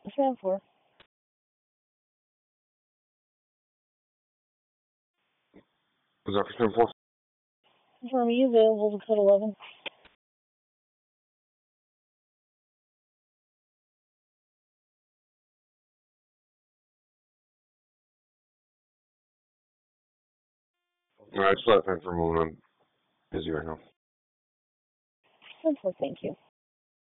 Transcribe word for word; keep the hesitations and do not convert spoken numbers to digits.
seven four. Was that for seven four? Confirm, are you available to code eleven? Alright, just let that for a moment. I'm busy right now. seven four, thank you.